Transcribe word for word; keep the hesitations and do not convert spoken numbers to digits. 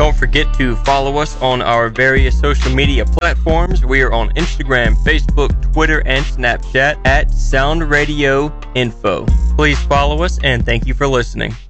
Don't forget to follow us on our various social media platforms. We are on Instagram, Facebook, Twitter, and Snapchat at Sound Radio Info. Please follow us, and thank you for listening.